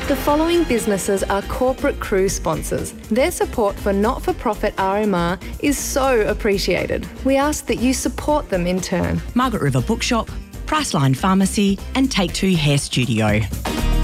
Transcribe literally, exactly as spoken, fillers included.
The following businesses are corporate cruise sponsors. Their support for not-for-profit R M R is so appreciated. We ask that you support them in turn. Margaret River Bookshop, Priceline Pharmacy and Take Two Hair Studio.